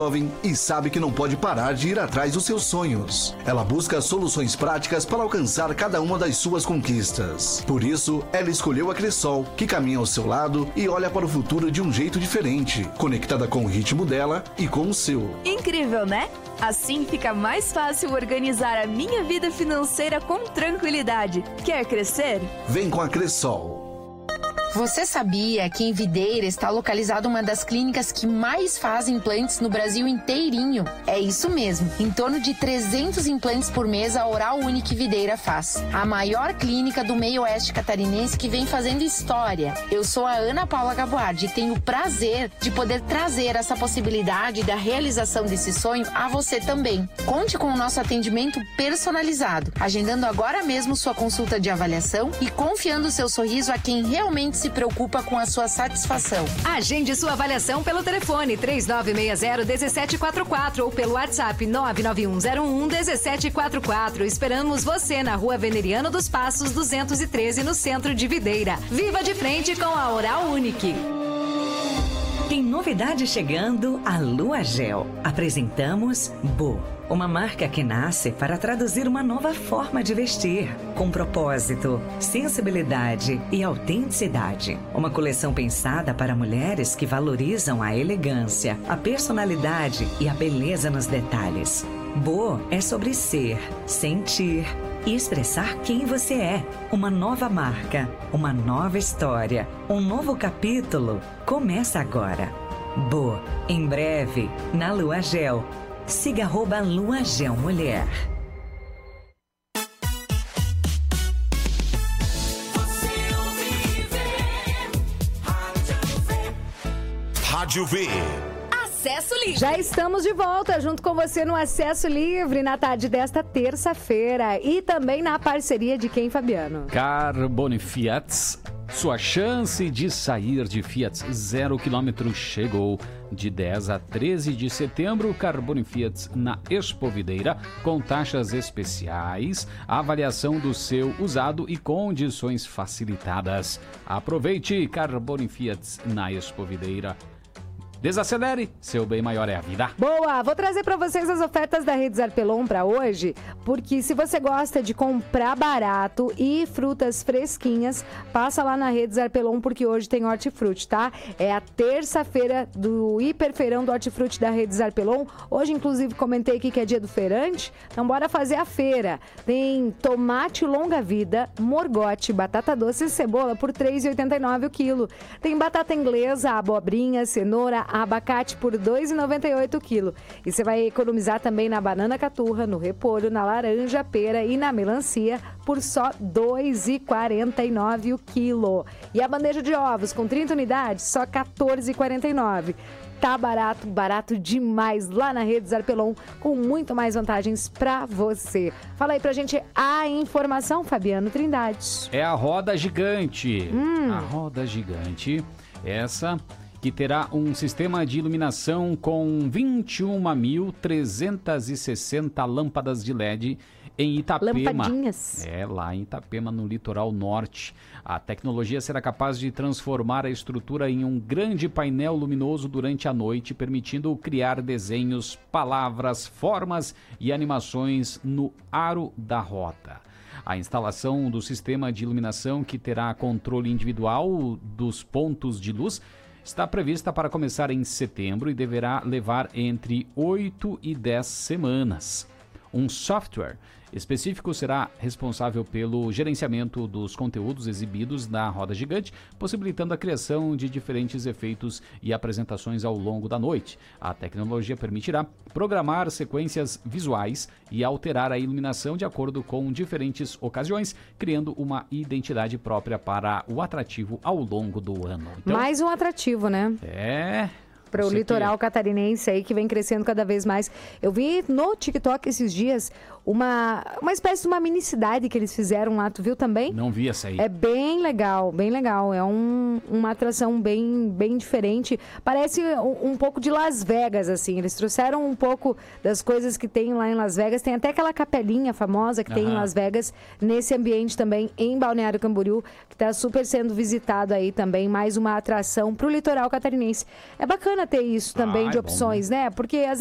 jovem e sabe que não pode parar de ir atrás dos seus sonhos. Ela busca soluções práticas para alcançar cada uma das suas conquistas. Por isso, ela escolheu a Cressol, que caminha ao seu lado e olha para o futuro de um jeito diferente, conectada com o ritmo dela e com o seu. Incrível, né? Assim fica mais fácil organizar a minha vida financeira com tranquilidade. Quer crescer? Vem com a Cressol. Você sabia que em Videira está localizada uma das clínicas que mais faz implantes no Brasil inteirinho? É isso mesmo, em torno de 300 implantes por mês a Oral Unique Videira faz. A maior clínica do meio oeste catarinense que vem fazendo história. Eu sou a Ana Paula Gaboardi e tenho o prazer de poder trazer essa possibilidade da realização desse sonho a você também. Conte com o nosso atendimento personalizado, agendando agora mesmo sua consulta de avaliação e confiando seu sorriso a quem realmente se preocupa com a sua satisfação. Agende sua avaliação pelo telefone 3960-1744 ou pelo WhatsApp 99101-1744. Esperamos você na Rua Veneriano dos Passos 213, no centro de Videira. Viva de frente com a Oral Unique. Tem novidade chegando, a Lua Gel. Apresentamos Bo, uma marca que nasce para traduzir uma nova forma de vestir, com propósito, sensibilidade e autenticidade. Uma coleção pensada para mulheres que valorizam a elegância, a personalidade e a beleza nos detalhes. Bo é sobre ser, sentir e expressar quem você é. Uma nova marca, uma nova história, um novo capítulo começa agora. Bo, em breve, na Lua Gel. Siga @Lua Gel Mulher. Rádio V. Acesso Livre. Já estamos de volta junto com você no Acesso Livre na tarde desta terça-feira e também na parceria de quem, Fabiano? Carbone Fiats. Sua chance de sair de Fiat 0 km chegou. De 10 a 13 de setembro, Carbone Fiat na Expo Videira, com taxas especiais, avaliação do seu usado e condições facilitadas. Aproveite Carbone Fiat na Expo Videira. Desacelere, seu bem maior é a vida. Boa, vou trazer para vocês as ofertas da Rede Zarpelon para hoje, porque se você gosta de comprar barato e frutas fresquinhas, passa lá na Rede Zarpelon, porque hoje tem hortifruti, tá? É a terça-feira do hiperfeirão do hortifruti da Rede Zarpelon. Hoje, inclusive, comentei aqui que é dia do feirante, então bora fazer a feira. Tem tomate longa-vida, morgote, batata doce e cebola por R$ 3,89 o quilo. Tem batata inglesa, abobrinha, cenoura, abacate por R$ 2,98 o quilo. E você vai economizar também na banana caturra, no repolho, na laranja, pera e na melancia por só R$ 2,49 o quilo. E a bandeja de ovos com 30 unidades, só R$ 14,49. Tá barato, barato demais lá na Rede Zarpelon, com muito mais vantagens pra você. Fala aí pra gente a informação, Fabiano Trindade. É a roda gigante. A roda gigante, essa que terá um sistema de iluminação com 21.360 lâmpadas de LED em Itapema. Lampadinhas. É, lá em Itapema, no litoral norte. A tecnologia será capaz de transformar a estrutura em um grande painel luminoso durante a noite, permitindo criar desenhos, palavras, formas e animações no aro da rota. A instalação do sistema de iluminação, que terá controle individual dos pontos de luz, está prevista para começar em setembro e deverá levar entre 8 e 10 semanas. Um software específico será responsável pelo gerenciamento dos conteúdos exibidos na roda gigante, possibilitando a criação de diferentes efeitos e apresentações ao longo da noite. A tecnologia permitirá programar sequências visuais e alterar a iluminação de acordo com diferentes ocasiões, criando uma identidade própria para o atrativo ao longo do ano. Então, mais um atrativo, né? É... Para o litoral catarinense aí, que vem crescendo cada vez mais. Eu vi no TikTok esses dias uma espécie de uma mini cidade que eles fizeram lá, tu viu também? Não vi essa aí. É bem legal, bem legal. É uma atração bem diferente. Parece um pouco de Las Vegas, assim. Eles trouxeram um pouco das coisas que tem lá em Las Vegas. Tem até aquela capelinha famosa que tem em Las Vegas, nesse ambiente também, em Balneário Camboriú, que está super sendo visitado aí também. Mais uma atração para o litoral catarinense. É bacana bacana ter isso também de é bom, opções, né? Porque às